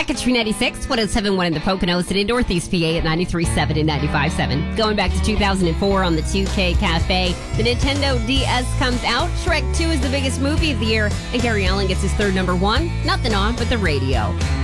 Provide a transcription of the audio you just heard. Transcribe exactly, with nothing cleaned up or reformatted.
At Katrina ninety-six, one oh seven point one in the Poconos, and in Northeast P A at ninety-three point seven and ninety-five point seven. Going back to two thousand four on the two K Cafe, the Nintendo D S comes out. Shrek two is the biggest movie of the year, and Gary Allen gets his third number one. Nothing on but the radio.